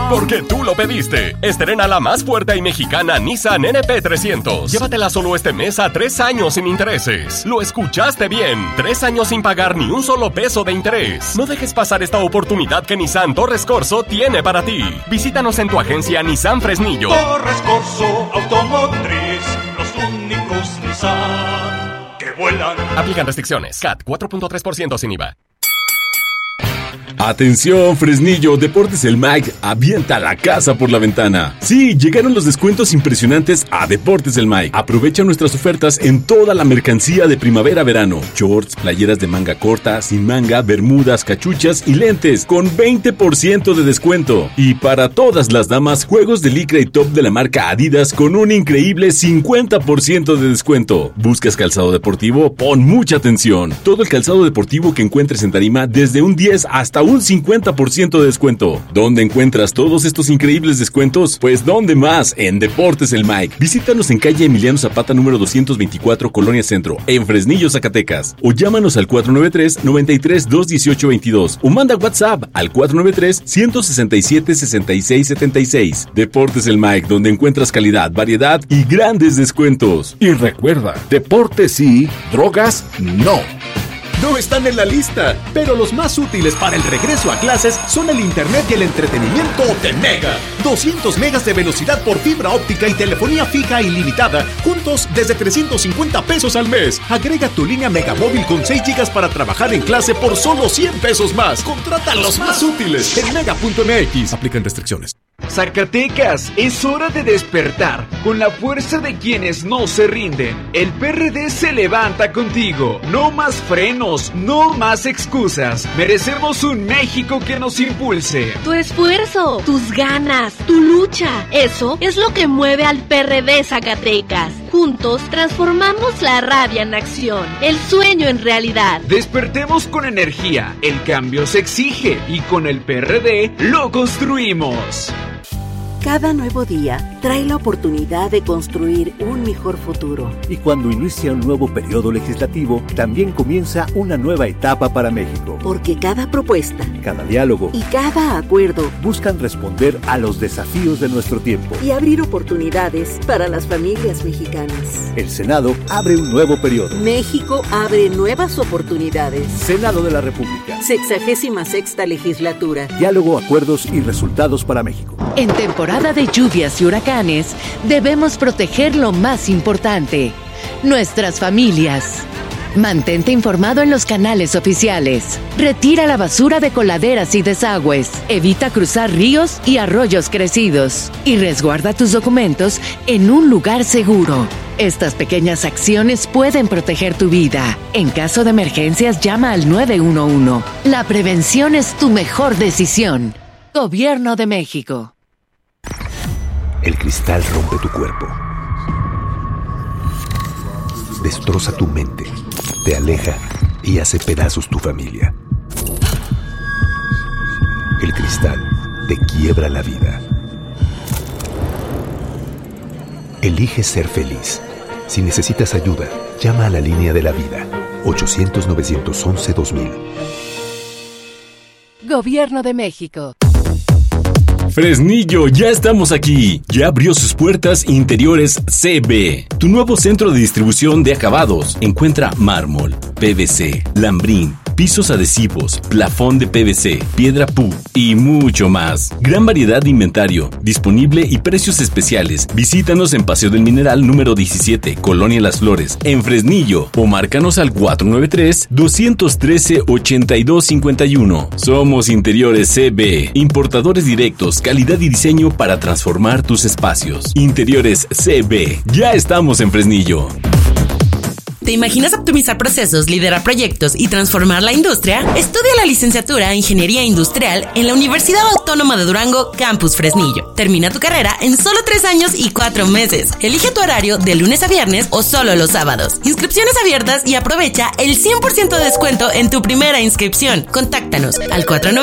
Porque tú lo pediste. Estrena la más fuerte y mexicana Nissan NP300. Llévatela solo este mes a 3 años sin intereses. Lo escuchaste bien. 3 años sin pagar ni un solo peso de interés. No dejes pasar esta oportunidad que Nissan Torres Corzo tiene para ti. Visítanos en tu agencia Nissan Fresnillo. Torres Corzo Automotriz, los únicos Nissan que vuelan. Aplican restricciones. CAT 4.3% sin IVA. Atención, Fresnillo, Deportes El Mike avienta la casa por la ventana. Sí, llegaron los descuentos impresionantes a Deportes El Mike. Aprovecha nuestras ofertas en toda la mercancía de primavera-verano. Shorts, playeras de manga corta, sin manga, bermudas, cachuchas y lentes con 20% de descuento. Y para todas las damas, juegos de licra y top de la marca Adidas con un increíble 50% de descuento. ¿Buscas calzado deportivo? Pon mucha atención. Todo el calzado deportivo que encuentres en tarima desde un 10 hasta un 50% de descuento. ¿Dónde encuentras todos estos increíbles descuentos? Pues ¿dónde más? En Deportes El Mike. Visítanos en calle Emiliano Zapata número 224, Colonia Centro, en Fresnillo, Zacatecas. O llámanos al 493-93-218-22 o manda WhatsApp al 493-167-6676. Deportes El Mike, donde encuentras calidad, variedad y grandes descuentos. Y recuerda, deportes sí, drogas no. No están en la lista, pero los más útiles para el regreso a clases son el internet y el entretenimiento de Mega. 200 megas de velocidad por fibra óptica y telefonía fija ilimitada, juntos desde 350 pesos al mes. Agrega tu línea Megamóvil con 6 gigas para trabajar en clase por solo 100 pesos más. Contrata los más útiles en mega.mx. Aplican restricciones. Zacatecas, es hora de despertar con la fuerza de quienes no se rinden. El PRD se levanta contigo. No más frenos, no más excusas. Merecemos un México que nos impulse. Tu esfuerzo, tus ganas, tu lucha, eso es lo que mueve al PRD Zacatecas. Juntos transformamos la rabia en acción, el sueño en realidad. Despertemos con energía, el cambio se exige y con el PRD lo construimos. Cada nuevo día trae la oportunidad de construir un mejor futuro. Y cuando inicia un nuevo periodo legislativo, también comienza una nueva etapa para México. Porque cada propuesta, cada diálogo y cada acuerdo buscan responder a los desafíos de nuestro tiempo y abrir oportunidades para las familias mexicanas. El Senado abre un nuevo periodo. México abre nuevas oportunidades. Senado de la República. 66ª legislatura. Diálogo, acuerdos y resultados para México. En temporada de lluvias y huracanes, debemos proteger lo más importante, nuestras familias. Mantente informado en los canales oficiales. Retira la basura de coladeras y desagües. Evita cruzar ríos y arroyos crecidos. Y resguarda tus documentos en un lugar seguro. Estas pequeñas acciones pueden proteger tu vida. En caso de emergencias, llama al 911. La prevención es tu mejor decisión. Gobierno de México. El cristal rompe tu cuerpo. Destroza tu mente. Te aleja y hace pedazos tu familia. El cristal te quiebra la vida. Elige ser feliz. Si necesitas ayuda, llama a la línea de la vida. 800-911-2000. Gobierno de México. Fresnillo, ya estamos aquí. Ya abrió sus puertas Interiores CB, tu nuevo centro de distribución de acabados. Encuentra mármol, PVC, lambrín, pisos adhesivos, plafón de PVC, piedra PU y mucho más. Gran variedad de inventario, disponible y precios especiales. Visítanos en Paseo del Mineral número 17, Colonia Las Flores, en Fresnillo, o márcanos al 493-213-8251. Somos Interiores CB, importadores directos, calidad y diseño para transformar tus espacios. Interiores CB, ya estamos en Fresnillo. ¿Te imaginas optimizar procesos, liderar proyectos y transformar la industria? Estudia la licenciatura en Ingeniería Industrial en la Universidad Autónoma de Durango, Campus Fresnillo. Termina tu carrera en solo 3 años y 4 meses. Elige tu horario de lunes a viernes o solo los sábados. Inscripciones abiertas y aprovecha el 100% de descuento en tu primera inscripción. Contáctanos al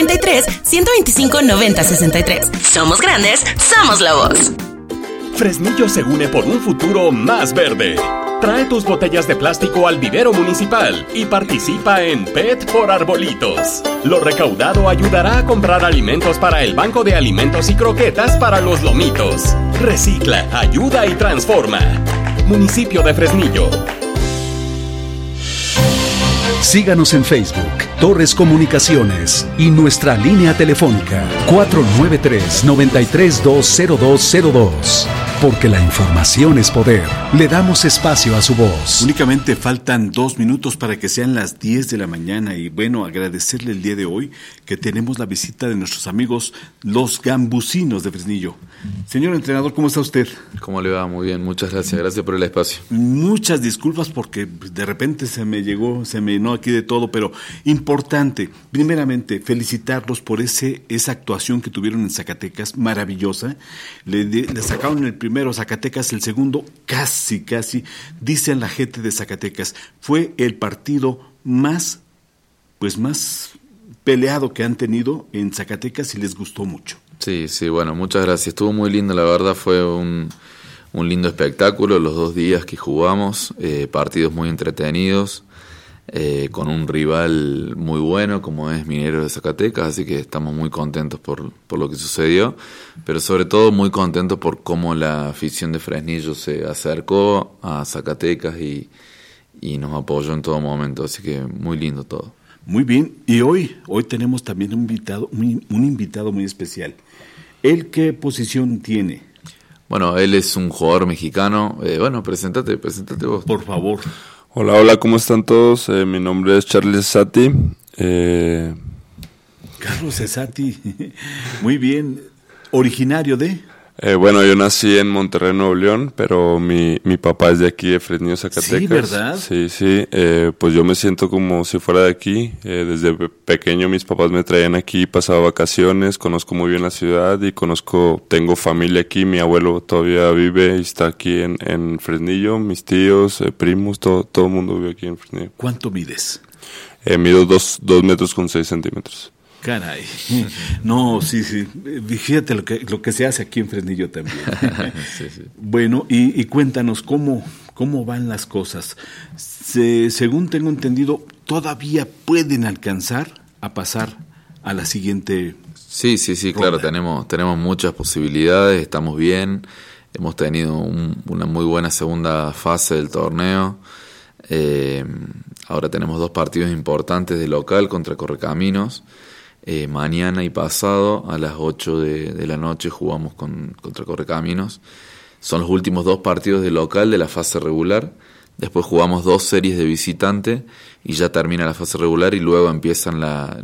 493-125-9063. Somos grandes, somos la voz. Fresnillo se une por un futuro más verde. Trae tus botellas de plástico al vivero municipal y participa en PET por Arbolitos. Lo recaudado ayudará a comprar alimentos para el Banco de Alimentos y Croquetas para los Lomitos. Recicla, ayuda y transforma. Municipio de Fresnillo. Síganos en Facebook, Torres Comunicaciones, y nuestra línea telefónica 493-9320202. Porque la información es poder. Le damos espacio a su voz. Únicamente faltan 2 minutos para que sean las 10 de la mañana y bueno, agradecerle el día de hoy que tenemos la visita de nuestros amigos los Gambusinos de Fresnillo. Señor entrenador, ¿cómo está usted? ¿Cómo le va? Muy bien, muchas gracias. Gracias por el espacio. Muchas disculpas porque de repente se me llenó aquí de todo, pero importante, primeramente, felicitarlos por esa actuación que tuvieron en Zacatecas, maravillosa. Le sacaron el primero Zacatecas, el segundo casi, dicen la gente de Zacatecas, fue el partido más peleado que han tenido en Zacatecas y les gustó mucho. Sí, bueno, muchas gracias. Estuvo muy lindo, la verdad, fue un lindo espectáculo los 2 días que jugamos, partidos muy entretenidos, con un rival muy bueno como es Mineros de Zacatecas, así que estamos muy contentos por lo que sucedió, pero sobre todo muy contentos por cómo la afición de Fresnillo se acercó a Zacatecas y nos apoyó en todo momento, así que muy lindo todo. Muy bien, y hoy tenemos también un invitado muy especial. ¿Él qué posición tiene? Bueno, él es un jugador mexicano. Preséntate vos. Por favor. Hola, ¿cómo están todos? Mi nombre es Charles Cesati. Carlos Cesati, muy bien. ¿Originario de? Yo nací en Monterrey, Nuevo León, pero mi papá es de aquí, de Fresnillo, Zacatecas. Sí, ¿verdad? Sí. Pues yo me siento como si fuera de aquí. Desde pequeño mis papás me traían aquí, pasaba vacaciones, conozco muy bien la ciudad y tengo familia aquí. Mi abuelo todavía vive y está aquí en Fresnillo, mis tíos, primos, todo el mundo vive aquí en Fresnillo. ¿Cuánto mides? Mido 2 metros con 6 centímetros. Caray, no, sí, fíjate lo que se hace aquí en Fresnillo también. Sí. Bueno, y cuéntanos cómo van las cosas. Según tengo entendido, todavía pueden alcanzar a pasar a la siguiente. Sí, claro, tenemos muchas posibilidades, estamos bien, hemos tenido una muy buena segunda fase del torneo. Ahora tenemos 2 partidos importantes de local contra Correcaminos. Mañana y pasado a las 8 de la noche jugamos contra Correcaminos. Son los últimos 2 partidos de local de la fase regular. Después jugamos 2 series de visitante y ya termina la fase regular y luego empiezan la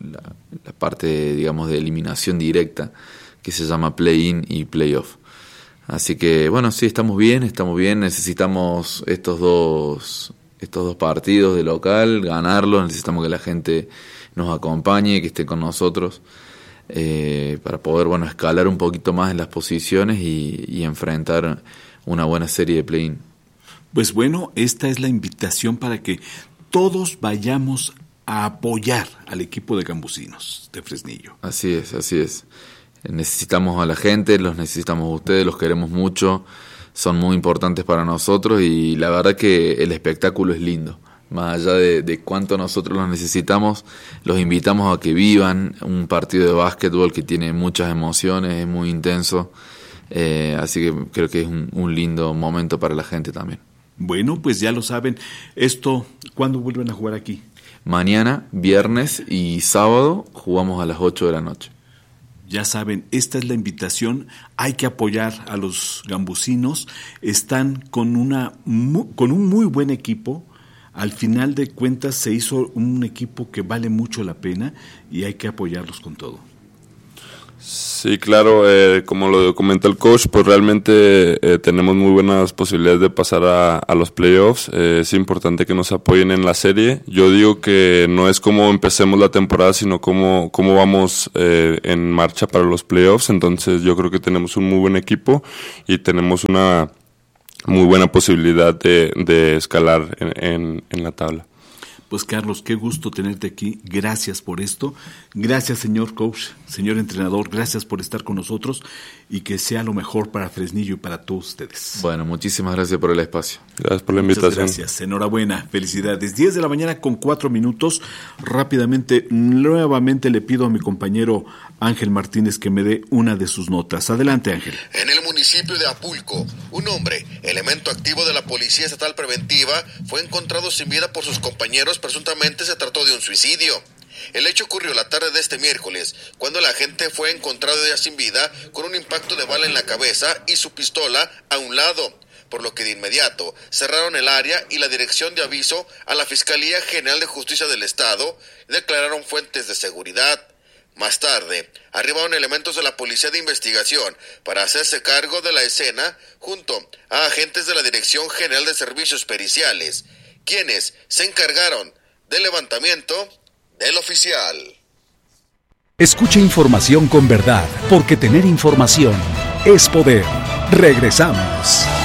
parte, digamos, de eliminación directa que se llama play-in y play-off. Así que bueno, sí, estamos bien, necesitamos estos dos partidos de local, ganarlos, necesitamos que la gente nos acompañe, que esté con nosotros, para poder escalar un poquito más en las posiciones y enfrentar una buena serie de play-in. Pues bueno, esta es la invitación para que todos vayamos a apoyar al equipo de Gambusinos de Fresnillo. Así es. Necesitamos a la gente, los necesitamos a ustedes, los queremos mucho, son muy importantes para nosotros y la verdad que el espectáculo es lindo. Más allá de cuánto nosotros los necesitamos, los invitamos a que vivan un partido de básquetbol que tiene muchas emociones, es muy intenso, así que creo que es un lindo momento para la gente también. Bueno, pues ya lo saben. ¿Cuándo vuelven a jugar aquí? Mañana, viernes y sábado jugamos a las 8 de la noche. Ya saben, esta es la invitación, hay que apoyar a los Gambusinos, están con un muy buen equipo. Al final de cuentas se hizo un equipo que vale mucho la pena y hay que apoyarlos con todo. Sí, claro, como lo comenta el coach, pues realmente tenemos muy buenas posibilidades de pasar a los playoffs. Es importante que nos apoyen en la serie. Yo digo que no es como empecemos la temporada, sino cómo vamos en marcha para los playoffs. Entonces yo creo que tenemos un muy buen equipo y tenemos una muy buena posibilidad de escalar en la tabla. Pues Carlos, qué gusto tenerte aquí. Gracias por esto. Gracias, señor coach, señor entrenador. Gracias por estar con nosotros y que sea lo mejor para Fresnillo y para todos ustedes. Bueno, muchísimas gracias por el espacio. Gracias por la invitación. Muchas gracias. Enhorabuena. Felicidades. 10 de la mañana con 4 minutos. Rápidamente, nuevamente le pido a mi compañero Ángel Martínez que me dé una de sus notas. Adelante, Ángel. En el municipio de Apulco, un hombre, elemento activo de la Policía Estatal Preventiva, fue encontrado sin vida por sus compañeros. Presuntamente se trató de un suicidio. El hecho ocurrió la tarde de este miércoles, cuando el agente fue encontrado ya sin vida con un impacto de bala en la cabeza y su pistola a un lado, por lo que de inmediato cerraron el área y la dirección de aviso a la Fiscalía General de Justicia del Estado, declararon fuentes de seguridad. Más tarde, arribaron elementos de la Policía de Investigación para hacerse cargo de la escena junto a agentes de la Dirección General de Servicios Periciales, quienes se encargaron del levantamiento del oficial. Escucha información con verdad, porque tener información es poder. Regresamos.